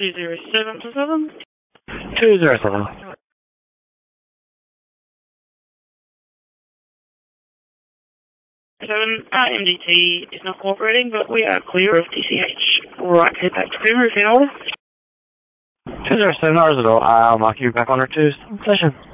207. 207. 7, MDT is not cooperating, but we are clear of DCH. Right, head back to Creamery if you know. 207 hours ago, I'll mark you back on our 2 session.